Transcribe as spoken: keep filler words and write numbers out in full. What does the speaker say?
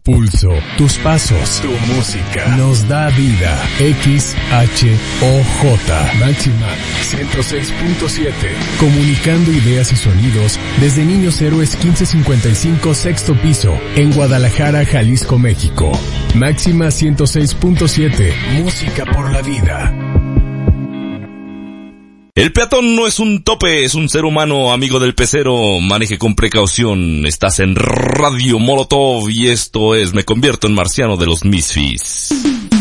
pulso, tus pasos, tu música, nos da vida. X H O J, Máxima ciento seis punto siete, comunicando ideas y sonidos desde Niños Héroes quince cincuenta y cinco, sexto piso, en Guadalajara, Jalisco, México. Máxima ciento seis punto siete, música por la vida. El peatón no es un tope, es un ser humano, amigo del pecero. Maneje con precaución. Estás en Radio Molotov y esto es Me Convierto en Marciano de los Misfits.